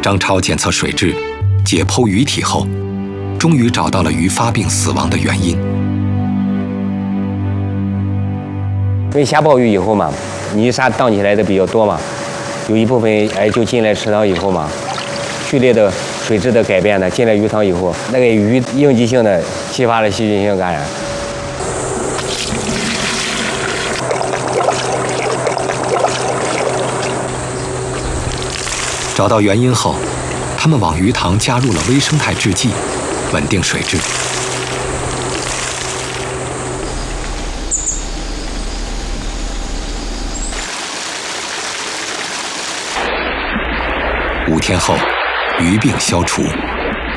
张超检测水质，解剖鱼体后，终于找到了鱼发病死亡的原因。 因为下暴雨以后嘛，泥沙荡起来的比较多嘛，有一部分就进来池塘以后嘛，剧烈的水质的改变呢，进来鱼塘以后，那个鱼应激性的激发了细菌性感染。 找到原因后，他们往鱼塘加入了微生态制剂，稳定水质。5天后，鱼病消除。